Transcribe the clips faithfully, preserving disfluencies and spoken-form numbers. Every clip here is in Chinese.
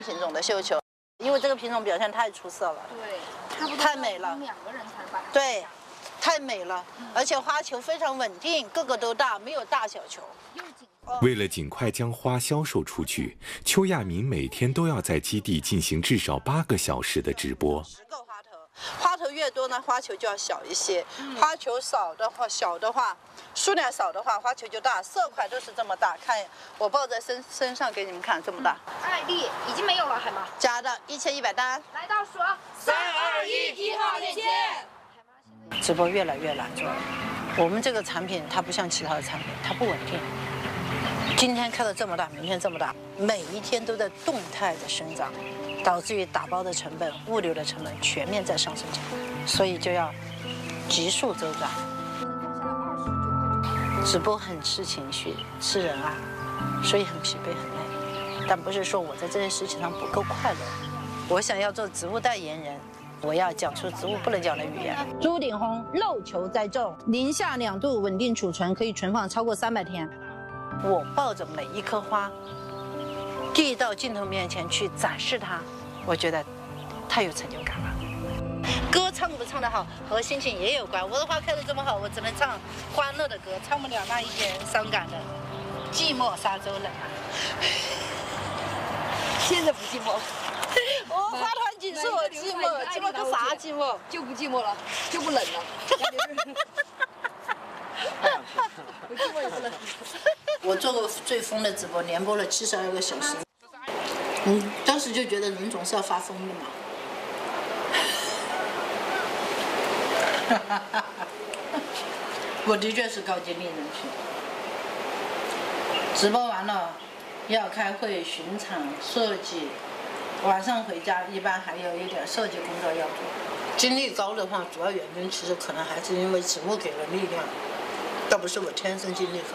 品种的绣球，因为这个品种表现太出色了， 对，差不多太美了， 两个人才把它对，太美了，嗯、而且花球非常稳定，个个都大，没有大小球。 为了尽快将花销售出去，邱亚民每天都要在基地进行至少八个小时的直播。 十个花头，花头越多呢，花球就要小一些；嗯、花球少的话，小的话，数量少的话，花球就大。色块都是这么大，看我抱在身身上给你们看，这么大。 艾丽已经没有了，海妈。 加的一千一百单。 来倒数，三二一，一号链接。 直播越来越难做了。我们这个产品它不像其他的产品，它不稳定。今天开的这么大，明天这么大，每一天都在动态的生长，导致于打包的成本、物流的成本全面在上升中，所以就要急速周转。直播很吃情绪、吃人啊，所以很疲惫、很累。但不是说我在这件事情上不够快乐，我想要做植物代言人。我要讲出植物不能讲的语言。朱顶红肉球栽种，零下两度稳定储存，可以存放超过三百天。我抱着每一颗花，递到镜头面前去展示它，我觉得太有成就感了。歌唱不唱得好和心情也有关。我的花开得这么好，我只能唱欢乐的歌，唱不了那一点伤感的。寂寞沙洲冷啊， 现在不寂寞了。 我花团锦是我寂寞，寂寞个啥寂寞？ 就不寂寞了，就不冷了。我寂寞也不冷。 我做过最疯的直播，连播了七十二个小时。嗯，当时就觉得人总是要发疯的嘛。我的确是高精力人群。直播完了，要开会、巡场、设计。晚上回家一般还有一点设计工作要做。精力高的话，主要原因其实可能还是因为植物给了力量，倒不是我天生精力好。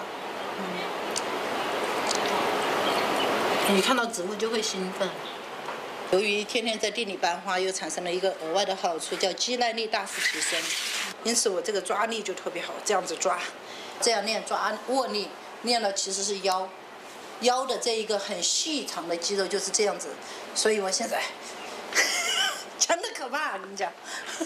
嗯，你看到植物就会兴奋。由于天天在地里搬花，又产生了一个额外的好处，叫肌耐力大幅提升。因此我这个抓力就特别好，这样子抓，这样练抓握力，练了其实是腰。腰的这一个很细长的肌肉就是这样子，所以我现在强的可怕，我跟你讲。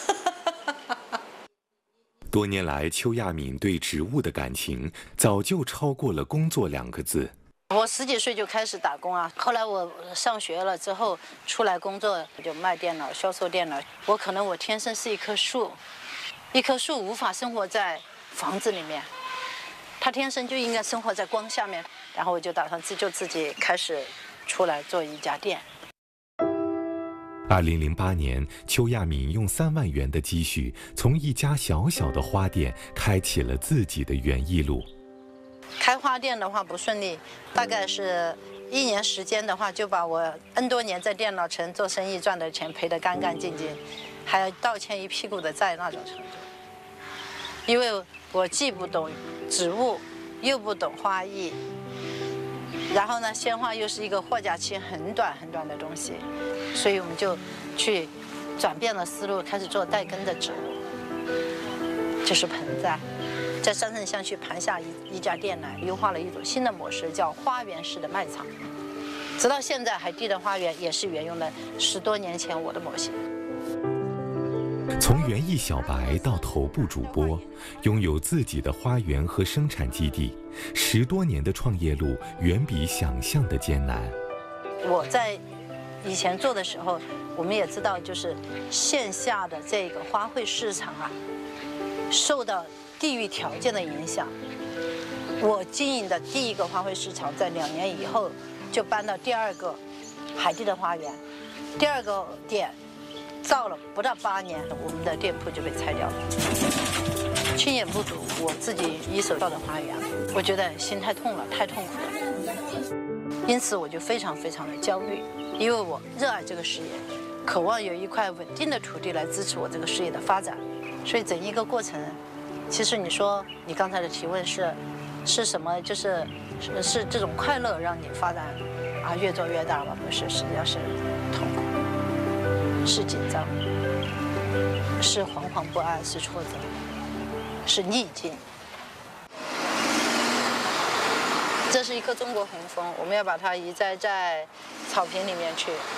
多年来，邱亚民对植物的感情早就超过了工作两个字。 我十几岁就开始打工啊，后来我上学了之后出来工作，就卖电脑、销售电脑。我可能我天生是一棵树，一棵树无法生活在房子里面，它天生就应该生活在光下面。然后我就打算自就自己开始出来做一家店。 二零零八年，邱亚民用三万元的积蓄，从一家小小的花店开启了自己的园艺路。 开花店的话不顺利，大概是一年时间的话，就把我 N 多年在电脑城做生意赚的钱赔得干干净净，还要倒欠一屁股的债那种程度。因为我既不懂植物，又不懂花艺。然后呢，鲜花又是一个货架期很短很短的东西，所以我们就去转变了思路，开始做带根的植物，就是盆栽。在三圣乡去盘下一一家店来，优化了一种新的模式，叫花园式的卖场。直到现在，海地的花园也是沿用了十多年前我的模型。 从园艺小白到头部主播，拥有自己的花园和生产基地，十多年的创业路远比想象的艰难。 我在以前做的时候，我们也知道，就是线下的这个花卉市场啊，受到地域条件的影响。我经营的第一个花卉市场，在两年以后就搬到第二个海地的花园，第二个店。造了不到八年，我们的店铺就被拆掉了。亲眼目睹我自己一手造的花园，我觉得心太痛了，太痛苦了。因此我就非常非常的焦虑，因为我热爱这个事业，渴望有一块稳定的土地来支持我这个事业的发展。所以整一个过程，其实你说你刚才的提问是，是什么？就是是是这种快乐让你发展啊越做越大吗？不是，实际上是痛苦。是紧张，是惶惶不安，是挫折，是逆境。这是一棵中国红枫，我们要把它移栽在草坪里面去。